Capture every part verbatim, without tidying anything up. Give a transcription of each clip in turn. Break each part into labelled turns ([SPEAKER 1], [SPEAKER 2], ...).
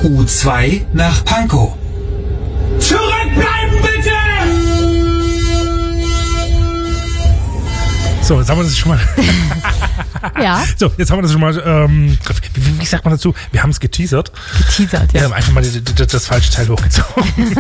[SPEAKER 1] U zwei nach Pankow.
[SPEAKER 2] Zurückbleiben bitte!
[SPEAKER 3] So, jetzt haben wir das schon mal.
[SPEAKER 4] Ja.
[SPEAKER 3] So, jetzt haben wir das schon mal. Ähm, wie, wie sagt man dazu? Wir haben es geteasert.
[SPEAKER 4] Geteasert, ja.
[SPEAKER 3] Wir haben einfach mal die, die, das falsche Teil hochgezogen.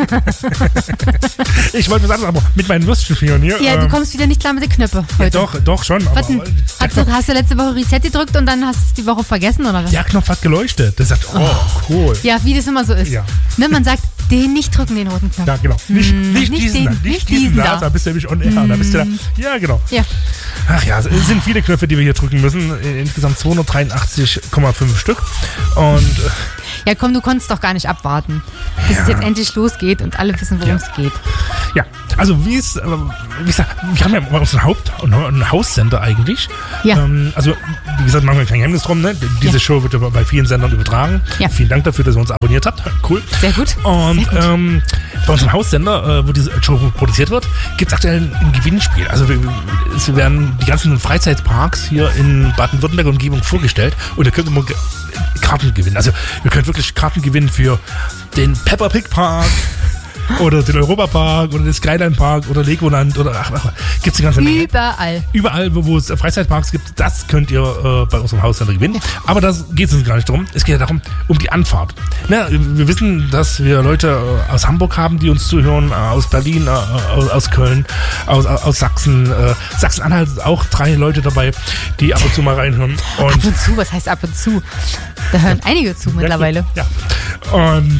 [SPEAKER 3] Ich wollte was anderes, aber mit meinen Würstchenfingern hier.
[SPEAKER 4] Ja,
[SPEAKER 3] ähm,
[SPEAKER 4] du kommst wieder nicht klar mit den Knöpfen heute.
[SPEAKER 3] ja, doch, doch schon. Aber,
[SPEAKER 4] Was denn? Hast du, hast du letzte Woche Reset gedrückt und dann hast du es die Woche vergessen, oder was?
[SPEAKER 3] der Knopf hat geleuchtet. Der sagt, oh, cool.
[SPEAKER 4] Ja, wie das immer so ist.
[SPEAKER 3] Ja.
[SPEAKER 4] Ne, man sagt, den nicht drücken, den roten Knopf.
[SPEAKER 3] Ja, genau. Nicht,
[SPEAKER 4] Hm,
[SPEAKER 3] nicht,
[SPEAKER 4] nicht
[SPEAKER 3] diesen
[SPEAKER 4] den,
[SPEAKER 3] da. Nicht,
[SPEAKER 4] nicht
[SPEAKER 3] diesen
[SPEAKER 4] diesen
[SPEAKER 3] da.
[SPEAKER 4] da.
[SPEAKER 3] Da bist du nämlich on air. Da bist du da. Ja, genau.
[SPEAKER 4] Ja.
[SPEAKER 3] Ach ja, es sind viele Knöpfe, die wir hier drücken müssen. Insgesamt zweihundertdreiundachtzig Komma fünf Stück. Und äh,
[SPEAKER 4] Ja, komm, du konntest doch gar nicht abwarten, bis
[SPEAKER 3] Ja.
[SPEAKER 4] es jetzt endlich losgeht und alle wissen, worum es geht.
[SPEAKER 3] ja, also wie es, äh, wie gesagt, wir haben ja bei uns einen Haupt- und einen Haussender eigentlich.
[SPEAKER 4] Ja.
[SPEAKER 3] Ähm, also, wie gesagt, machen wir kein Geheimnis drum, ne? Diese
[SPEAKER 4] Ja.
[SPEAKER 3] Show wird ja bei vielen Sendern übertragen.
[SPEAKER 4] Ja.
[SPEAKER 3] Vielen Dank dafür, dass ihr uns abonniert habt. Cool.
[SPEAKER 4] Sehr gut.
[SPEAKER 3] Und
[SPEAKER 4] Sehr gut.
[SPEAKER 3] Ähm, bei unserem Haussender, äh, wo diese Show produziert wird, gibt es aktuell ein, ein Gewinnspiel. Also wir, es werden die ganzen Freizeitparks hier in Baden-Württemberg und Umgebung vorgestellt und ihr könnt immer ge- Karten gewinnen. Also ihr könnt wirklich Karten gewinnen für den Peppa Pig Park oder den Europa Park oder den Skyline Park oder Legoland oder ach, ach gibt's die ganze Menge.
[SPEAKER 4] Überall.
[SPEAKER 3] Überall, wo, wo es Freizeitparks gibt, das könnt ihr äh, bei unserem Haussender gewinnen. Aber das geht es uns gar nicht darum. Es geht ja darum, um die Anfahrt. Na, wir wissen, dass wir Leute äh, aus Hamburg haben, die uns zuhören, äh, aus Berlin, äh, aus, aus Köln, aus, aus Sachsen. Äh, Sachsen-Anhalt sind auch drei Leute dabei, die ab und zu mal reinhören. Und
[SPEAKER 4] Ab und zu, was heißt ab und zu? Da hören einige zu mittlerweile.
[SPEAKER 3] Ja. Und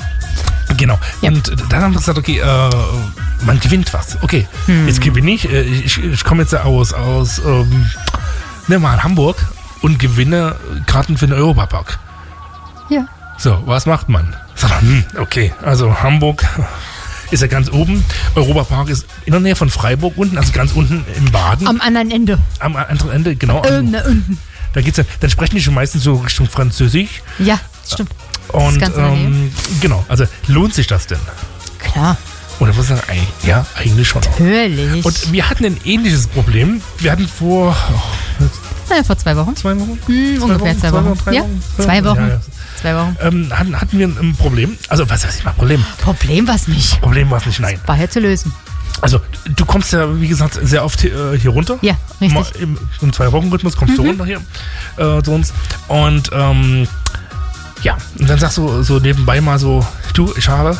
[SPEAKER 3] genau.
[SPEAKER 4] Ja.
[SPEAKER 3] Und dann haben wir gesagt, okay, äh, man gewinnt was. Okay,
[SPEAKER 4] Hm.
[SPEAKER 3] jetzt gewinne ich. Äh, Ich, ich komme jetzt aus, aus ähm, nehmen wir mal Hamburg und gewinne Karten für den Europapark.
[SPEAKER 4] Ja.
[SPEAKER 3] So, was macht man? Sagt man, hm, okay, also Hamburg ist ja ganz oben. Europapark ist in der Nähe von Freiburg unten, also ganz unten im Baden.
[SPEAKER 4] Am anderen Ende.
[SPEAKER 3] Am anderen Ende, genau.
[SPEAKER 4] Ähm, da unten.
[SPEAKER 3] Da geht's ja, dann sprechen die schon meistens so Richtung Französisch.
[SPEAKER 4] Ja, stimmt.
[SPEAKER 3] Und
[SPEAKER 4] ganz in der Nähe.
[SPEAKER 3] ähm, genau, also lohnt sich das denn?
[SPEAKER 4] Klar.
[SPEAKER 3] Oder muss ich sagen, ey, ja, eigentlich schon.
[SPEAKER 4] Natürlich.
[SPEAKER 3] Und wir hatten ein ähnliches Problem. Wir hatten vor oh,
[SPEAKER 4] Na, vor zwei Wochen.
[SPEAKER 3] zwei Wochen,
[SPEAKER 4] Hm, ungefähr zwei Wochen.
[SPEAKER 3] drei
[SPEAKER 4] Ja, zwei Wochen.
[SPEAKER 3] Ja, ja.
[SPEAKER 4] Zwei Wochen.
[SPEAKER 3] Ähm, hatten, hatten wir ein, ein Problem. Also, was heißt ich mal Problem?
[SPEAKER 4] Problem war es nicht.
[SPEAKER 3] Problem war es nicht, nein.
[SPEAKER 4] War ja zu lösen.
[SPEAKER 3] Also, du kommst ja, wie gesagt, sehr oft hier, äh, hier runter.
[SPEAKER 4] Ja, richtig.
[SPEAKER 3] Mal Im, im Zwei-Wochen-Rhythmus kommst du runter hier äh, zu uns. Und, ähm, ja, und dann sagst du so nebenbei mal so, du, ich habe,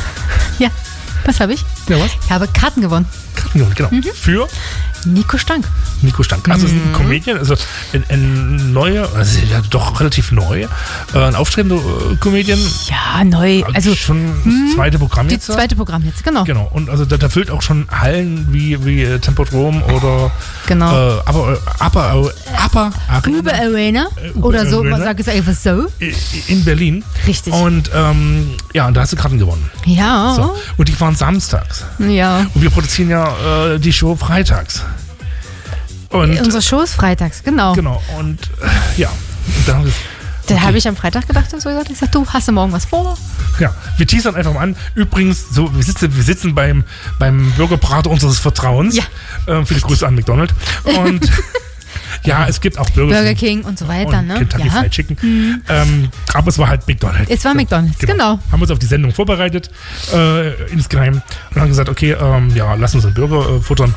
[SPEAKER 4] Ja. Was habe ich?
[SPEAKER 3] ja was?
[SPEAKER 4] Ich habe Karten gewonnen.
[SPEAKER 3] Karten gewonnen, genau. Für
[SPEAKER 4] Nico Stank.
[SPEAKER 3] Nico Stank. Also es ist ein Comedian, also ein, ein neuer, also ja doch relativ neu, äh, ein aufstrebender äh, Comedian.
[SPEAKER 4] Ja, neu. Also
[SPEAKER 3] schon das zweite Programm
[SPEAKER 4] die
[SPEAKER 3] jetzt. da.
[SPEAKER 4] zweite Programm jetzt, genau.
[SPEAKER 3] Genau, und also da, da füllt auch schon Hallen wie, wie äh, Tempodrom oder
[SPEAKER 4] Genau.
[SPEAKER 3] äh, aber, aber, aber Arena
[SPEAKER 4] Uber Arena.
[SPEAKER 3] Uber
[SPEAKER 4] Oder so,
[SPEAKER 3] Arena.
[SPEAKER 4] man sagt es einfach so.
[SPEAKER 3] in Berlin.
[SPEAKER 4] Richtig.
[SPEAKER 3] Und ähm, ja, und da hast du Karten gewonnen.
[SPEAKER 4] Ja.
[SPEAKER 3] So. Und die waren samstags.
[SPEAKER 4] Ja.
[SPEAKER 3] Und wir produzieren ja äh, die Show freitags. Und
[SPEAKER 4] Unsere Show ist freitags, genau.
[SPEAKER 3] genau, und äh, ja. Und dann haben wir
[SPEAKER 4] Da
[SPEAKER 3] okay.
[SPEAKER 4] habe ich am Freitag gedacht und so gesagt, ich sag, du, hast du morgen was vor?
[SPEAKER 3] Ja, wir teasern einfach mal an. Übrigens, so, wir sitzen, wir sitzen beim, beim Burgerbrater unseres Vertrauens.
[SPEAKER 4] Ja.
[SPEAKER 3] Ähm, viele Grüße an McDonald's. Und ja, es gibt auch Burger,
[SPEAKER 4] Burger King und so weiter,
[SPEAKER 3] und
[SPEAKER 4] ne?
[SPEAKER 3] Kentucky
[SPEAKER 4] Ja.
[SPEAKER 3] Fried Chicken. Ähm, aber es war halt McDonald's.
[SPEAKER 4] Es war McDonald's, genau.
[SPEAKER 3] Haben uns auf die Sendung vorbereitet, äh, insgeheim. Und haben gesagt, okay, ähm, ja, lass uns einen Burger äh, futtern.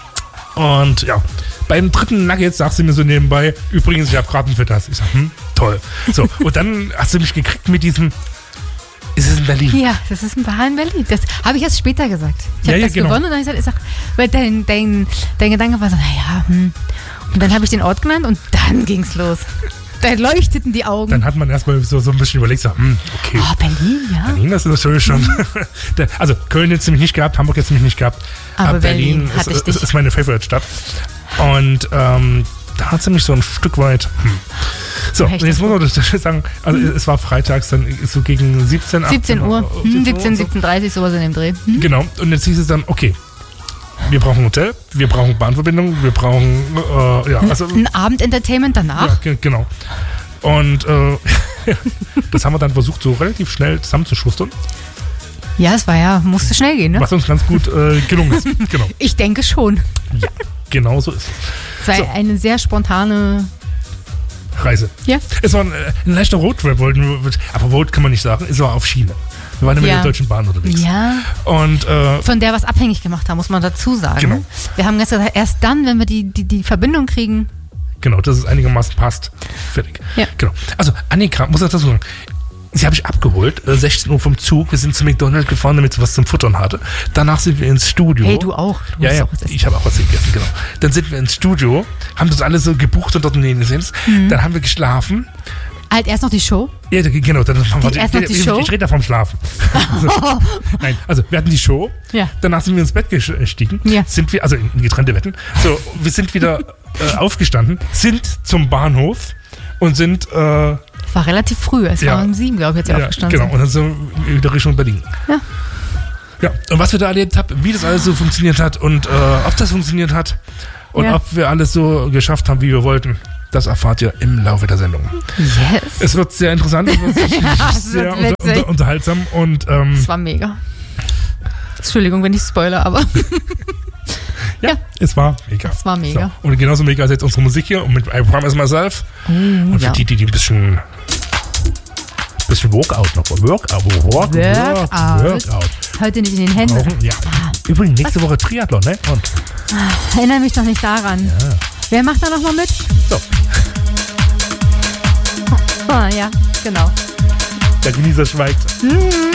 [SPEAKER 3] Und ja, beim dritten Nugget sagst du mir so nebenbei, übrigens, ich habe Karten für das. Ich sag, hm, toll. So, und dann hast du mich gekriegt mit diesem, ist es in Berlin?
[SPEAKER 4] Ja, das ist ein Bar in Berlin. Das habe ich erst später gesagt. Ich
[SPEAKER 3] Ja,
[SPEAKER 4] habe
[SPEAKER 3] ja,
[SPEAKER 4] das
[SPEAKER 3] genau.
[SPEAKER 4] gewonnen und dann habe ich gesagt, ich sag, weil dein, dein, dein Gedanke war so, naja, hm. Und dann habe ich den Ort genannt und dann ging's los. Da leuchteten die Augen.
[SPEAKER 3] Dann hat man erstmal so, so ein bisschen überlegt, so, hm, okay.
[SPEAKER 4] Oh, Berlin, ja.
[SPEAKER 3] Berlin, das ist natürlich schon. Der- also Köln jetzt nämlich nicht gehabt, Hamburg jetzt nämlich nicht gehabt.
[SPEAKER 4] Aber Berlin
[SPEAKER 3] ist,
[SPEAKER 4] hatte ich dich.
[SPEAKER 3] ist, ist meine Favorite-Stadt. Und ähm, da hat sie mich so ein Stück weit. Hm. So,
[SPEAKER 4] Echt,
[SPEAKER 3] und jetzt
[SPEAKER 4] das
[SPEAKER 3] muss man das sagen, also es war freitags, dann so gegen siebzehn, achtzehn
[SPEAKER 4] siebzehn Uhr, hm, siebzehn,
[SPEAKER 3] und so.
[SPEAKER 4] siebzehn Uhr dreißig, sowas in dem Dreh. Hm?
[SPEAKER 3] Genau, und jetzt hieß es dann, okay, wir brauchen ein Hotel, wir brauchen Bahnverbindung, wir brauchen, äh, ja, also,
[SPEAKER 4] Ein Abendentertainment danach.
[SPEAKER 3] ja, ge- genau. Und äh, das haben wir dann versucht, so relativ schnell zusammenzuschustern,
[SPEAKER 4] Ja, es war ja, musste schnell gehen, ne?
[SPEAKER 3] was uns ganz gut äh, gelungen ist. Genau.
[SPEAKER 4] Ich denke schon.
[SPEAKER 3] Ja, genau so ist es.
[SPEAKER 4] Es war
[SPEAKER 3] So.
[SPEAKER 4] eine sehr spontane
[SPEAKER 3] Reise.
[SPEAKER 4] Ja.
[SPEAKER 3] Es war ein, äh, ein leichter Roadtrip, wollten wir, aber Road kann man nicht sagen, es war auf Schiene. Wir waren immer
[SPEAKER 4] Ja.
[SPEAKER 3] mit der Deutschen Bahn unterwegs.
[SPEAKER 4] Ja.
[SPEAKER 3] Und äh,
[SPEAKER 4] Von der was abhängig gemacht haben, muss man dazu sagen.
[SPEAKER 3] Genau.
[SPEAKER 4] Wir haben gesagt, erst dann, wenn wir die, die, die Verbindung kriegen.
[SPEAKER 3] genau, dass es einigermaßen passt. Fertig.
[SPEAKER 4] Ja.
[SPEAKER 3] Genau. Also Annika, muss ich dazu sagen, sie habe ich abgeholt, äh, sechzehn Uhr vom Zug. Wir sind zu McDonald's gefahren, damit sie was zum Futtern hatte. Danach sind wir ins Studio.
[SPEAKER 4] Hey, du auch. Du
[SPEAKER 3] Ja,
[SPEAKER 4] musst
[SPEAKER 3] ja,
[SPEAKER 4] auch was essen.
[SPEAKER 3] ich habe auch was gegessen, genau. Dann sind wir ins Studio, haben das alles so gebucht und dort in den gesehen.
[SPEAKER 4] Mhm.
[SPEAKER 3] Dann haben wir geschlafen.
[SPEAKER 4] Halt erst noch die Show.
[SPEAKER 3] Ja, genau. Dann haben wir
[SPEAKER 4] Die- erst noch die
[SPEAKER 3] ich,
[SPEAKER 4] Show?
[SPEAKER 3] ich rede da vom Schlafen. also, nein, also wir hatten die Show.
[SPEAKER 4] Ja.
[SPEAKER 3] Danach sind wir ins Bett gestiegen.
[SPEAKER 4] Ja.
[SPEAKER 3] Sind wir, also in getrennte Betten. So, wir sind wieder äh, aufgestanden, sind zum Bahnhof und sind äh,
[SPEAKER 4] War relativ früh. Es
[SPEAKER 3] Ja.
[SPEAKER 4] war um sieben, glaube ich, als wir
[SPEAKER 3] ja,
[SPEAKER 4] aufgestanden
[SPEAKER 3] genau, und dann sind wir wieder Richtung Berlin.
[SPEAKER 4] Ja.
[SPEAKER 3] Ja, und was wir da erlebt haben, wie das alles so funktioniert hat und äh, ob das funktioniert hat und
[SPEAKER 4] Ja.
[SPEAKER 3] ob wir alles so geschafft haben, wie wir wollten, das erfahrt ihr im Laufe der Sendung.
[SPEAKER 4] sind. Yes.
[SPEAKER 3] Es wird sehr interessant, es wird
[SPEAKER 4] Ja, es
[SPEAKER 3] sehr
[SPEAKER 4] wird
[SPEAKER 3] unter,
[SPEAKER 4] witzig.
[SPEAKER 3] unter, unterhaltsam und ähm,
[SPEAKER 4] Es war mega. Entschuldigung, wenn ich spoiler, aber
[SPEAKER 3] ja,
[SPEAKER 4] ja.
[SPEAKER 3] es war mega.
[SPEAKER 4] Es war mega.
[SPEAKER 3] So. Und genauso mega ist jetzt unsere Musik hier und mit I Promise Myself. und für
[SPEAKER 4] ja.
[SPEAKER 3] die, die, die ein bisschen, bisschen Workout noch, Workout, Work, Work,
[SPEAKER 4] Workout.
[SPEAKER 3] Workout
[SPEAKER 4] heute nicht in den Händen.
[SPEAKER 3] brauchen. Ja. Übrigens, nächste Woche Triathlon, ne? Und
[SPEAKER 4] Erinnere mich doch nicht daran. Wer macht da nochmal mit?
[SPEAKER 3] so,
[SPEAKER 4] Ah, ja, genau.
[SPEAKER 3] der Genießer schweigt.